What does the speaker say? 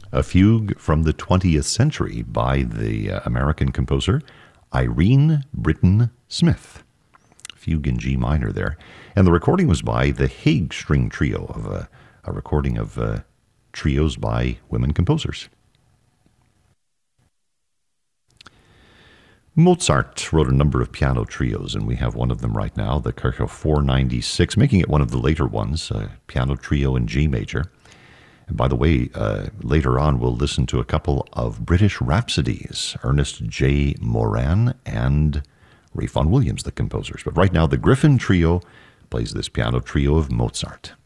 A fugue from the 20th century by the American composer Irene Britton Smith. Fugue in G minor there. And the recording was by the Hague String Trio, of a recording of trios by women composers. Mozart wrote a number of piano trios, and we have one of them right now, the Kirchhoff 496, making it one of the later ones, a piano trio in G major. And by the way, later on we'll listen to a couple of British rhapsodies, Ernest J. Moran and Ralph Vaughan Williams, the composers. But right now, the Griffin Trio plays this piano trio of Mozart.